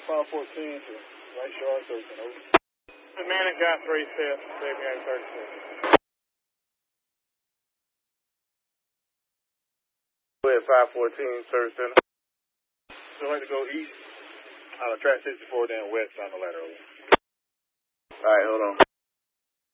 514 to Right Shore, Thurston, over. Manic got 3 sets, Baby got 36. Go ahead, 514, Service Center. So I'd like to go east, track 64, then west on the lateral. All right, hold on.